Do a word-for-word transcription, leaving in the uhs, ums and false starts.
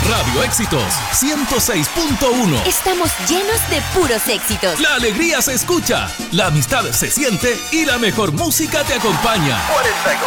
Radio Éxitos ciento seis punto uno. Estamos llenos de puros éxitos. La alegría se escucha, la amistad se siente y la mejor música te acompaña. cuarenta y dos